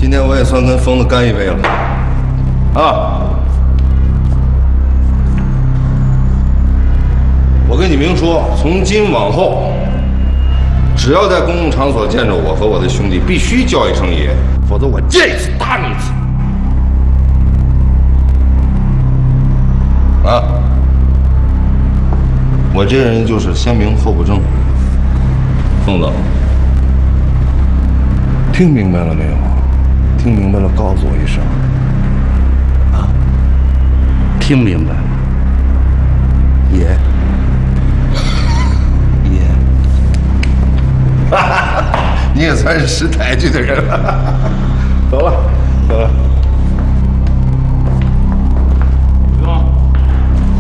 今天我也算跟疯子干一杯了，啊！我跟你明说，从今往后，只要在公共场所见着我和我的兄弟，必须叫一声爷，否则我见一次打你一次。啊！我这人就是先明后不正。疯子，听明白了没有？听明白了，告诉我一声。 啊，听明白了， 爷。 爷。 你也算是识抬举的人了。走了，走了。